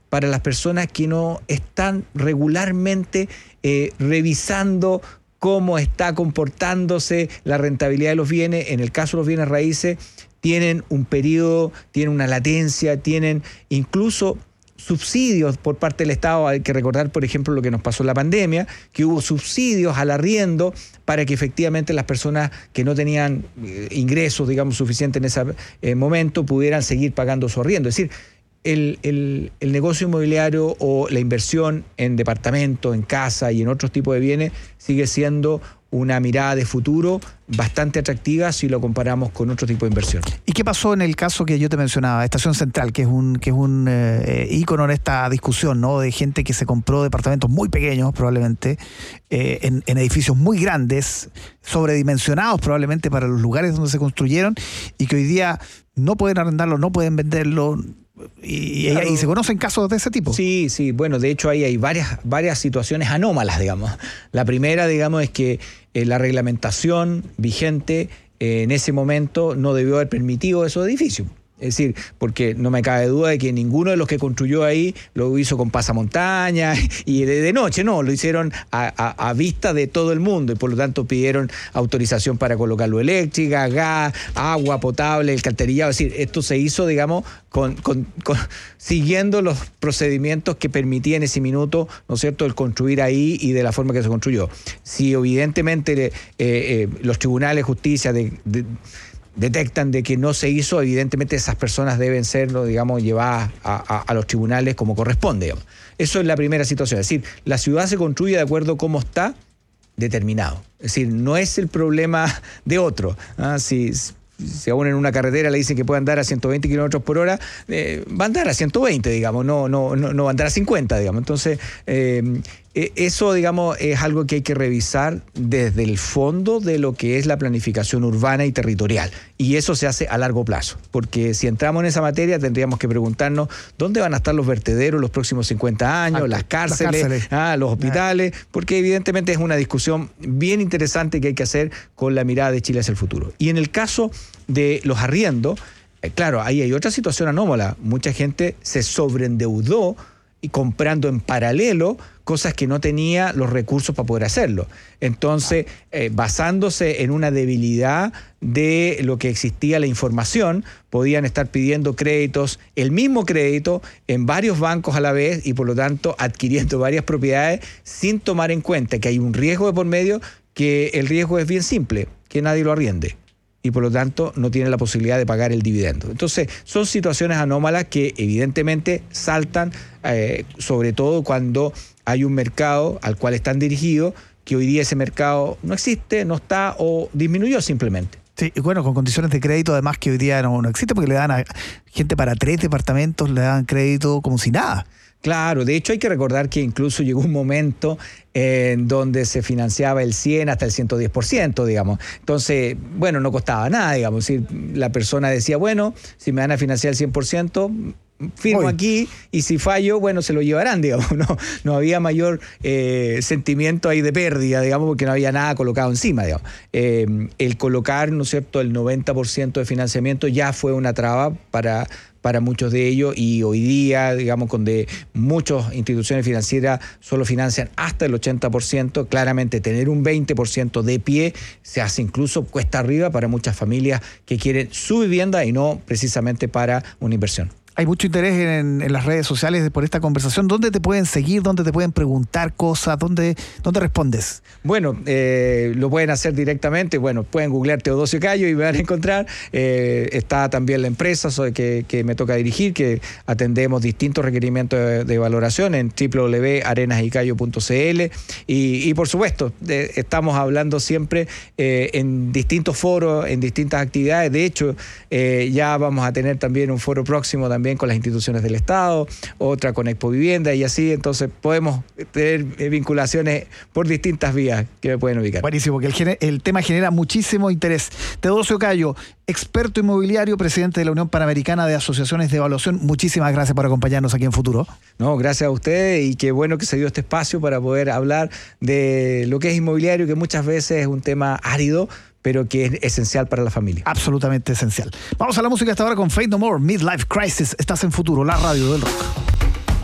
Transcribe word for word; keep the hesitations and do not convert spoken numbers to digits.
para las personas que no están regularmente eh, revisando cómo está comportándose la rentabilidad de los bienes. En el caso de los bienes raíces, tienen un periodo, tienen una latencia, tienen incluso subsidios por parte del Estado. Hay que recordar, por ejemplo, lo que nos pasó en la pandemia, que hubo subsidios al arriendo para que efectivamente las personas que no tenían eh, ingresos, digamos, suficientes en ese eh, momento pudieran seguir pagando su arriendo. Es decir, el, el, el negocio inmobiliario o la inversión en departamentos, en casa y en otros tipos de bienes sigue siendo una mirada de futuro bastante atractiva si lo comparamos con otro tipo de inversión. ¿Y qué pasó en el caso que yo te mencionaba, Estación Central, que es un que es un eh, ícono en esta discusión, ¿no? De gente que se compró departamentos muy pequeños, probablemente, eh, en, en edificios muy grandes, sobredimensionados probablemente para los lugares donde se construyeron, y que hoy día no pueden arrendarlo, no pueden venderlo. Y, claro. y se conocen casos de ese tipo. Sí, sí, bueno, de hecho ahí hay varias, varias situaciones anómalas, digamos. La primera, digamos, es que eh, la reglamentación vigente eh, en ese momento no debió haber permitido esos edificios. Es decir, porque no me cabe duda de que ninguno de los que construyó ahí lo hizo con pasamontaña y de, de noche, no, lo hicieron a, a, a vista de todo el mundo y por lo tanto pidieron autorización para colocar luz eléctrica, gas, agua potable, el alcantarillado. Es decir, esto se hizo, digamos, con, con, con, siguiendo los procedimientos que permitían en ese minuto, ¿no es cierto?, el construir ahí y de la forma que se construyó. Si evidentemente eh, eh, los tribunales de justicia de, de detectan de que no se hizo, evidentemente esas personas deben ser, digamos, llevadas a, a, a los tribunales como corresponde. Digamos. Eso es la primera situación. Es decir, la ciudad se construye de acuerdo a cómo está determinado. Es decir, no es el problema de otro. ¿Ah? Si, si aún en una carretera le dicen que puede andar a ciento veinte kilómetros por hora, eh, va a andar a ciento veinte, digamos, no, no, no, no va a andar a cincuenta, digamos. Entonces, eh, eso, digamos, es algo que hay que revisar desde el fondo de lo que es la planificación urbana y territorial. Y eso se hace a largo plazo, porque si entramos en esa materia tendríamos que preguntarnos dónde van a estar los vertederos los próximos cincuenta años, ah, las cárceles, las cárceles. Ah, los hospitales, porque evidentemente es una discusión bien interesante que hay que hacer con la mirada de Chile hacia el futuro. Y en el caso de los arriendos, eh, claro, ahí hay otra situación anómala. Mucha gente se sobreendeudó y comprando en paralelo cosas que no tenía los recursos para poder hacerlo. Entonces, eh, basándose en una debilidad de lo que existía la información, podían estar pidiendo créditos, el mismo crédito, en varios bancos a la vez y por lo tanto adquiriendo varias propiedades sin tomar en cuenta que hay un riesgo de por medio, que el riesgo es bien simple, que nadie lo arriende. Y por lo tanto no tiene la posibilidad de pagar el dividendo. Entonces, son situaciones anómalas que evidentemente saltan, eh, sobre todo cuando hay un mercado al cual están dirigidos, que hoy día ese mercado no existe, no está o disminuyó simplemente. Sí, y bueno, con condiciones de crédito además que hoy día no, no existe, porque le dan a gente para tres departamentos, le dan crédito como si nada. Claro, de hecho hay que recordar que incluso llegó un momento en donde se financiaba el cien hasta el ciento diez por ciento, digamos. Entonces, bueno, no costaba nada, digamos. Si la persona decía, bueno, si me van a financiar el cien por ciento, firmo Hoy. aquí y si fallo, bueno, se lo llevarán, digamos. No, no había mayor eh, sentimiento ahí de pérdida, digamos, porque no había nada colocado encima, digamos. Eh, el colocar, ¿no es cierto?, el noventa por ciento de financiamiento ya fue una traba para... para muchos de ellos y hoy día, digamos, donde muchas instituciones financieras solo financian hasta el ochenta por ciento, claramente tener un veinte por ciento de pie se hace incluso cuesta arriba para muchas familias que quieren su vivienda y no precisamente para una inversión. Hay mucho interés en, en las redes sociales por esta conversación. ¿Dónde te pueden seguir? ¿Dónde te pueden preguntar cosas? ¿Dónde, dónde respondes? Bueno, eh, lo pueden hacer directamente. Bueno, pueden googlear Teodosio Cayo y me van a encontrar. Eh, está también la empresa que, que me toca dirigir, que atendemos distintos requerimientos de, de valoración en doble u doble u doble u punto arenas y cayo punto c l. Y, y por supuesto, de, estamos hablando siempre eh, en distintos foros, en distintas actividades. De hecho, eh, ya vamos a tener también un foro próximo también con las instituciones del Estado, otra con Expo Vivienda y así, entonces podemos tener vinculaciones por distintas vías que me pueden ubicar. Buenísimo, que el, el tema genera muchísimo interés. Teodosio Cayo, experto inmobiliario, presidente de la Unión Panamericana de Asociaciones de Evaluación, muchísimas gracias por acompañarnos aquí en Futuro. No, gracias a ustedes y qué bueno que se dio este espacio para poder hablar de lo que es inmobiliario, que muchas veces es un tema árido, pero que es esencial para la familia. Absolutamente esencial. Vamos a la música hasta ahora con Faith No More, Midlife Crisis. Estás en Futuro, la radio del rock.